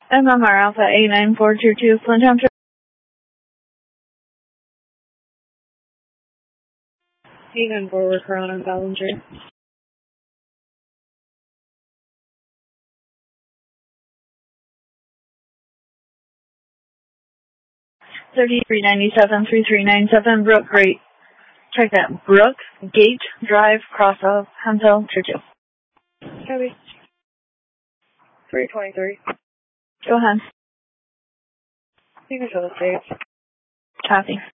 MMR Alpha 89422, Flint Township. 894, we're Corona and Ballinger. 3397, Brook Great. Check that. Brook Gate Drive, Cross of Huntsville, Churchill. Copy. 323. Go ahead. You can fill the state. Copy.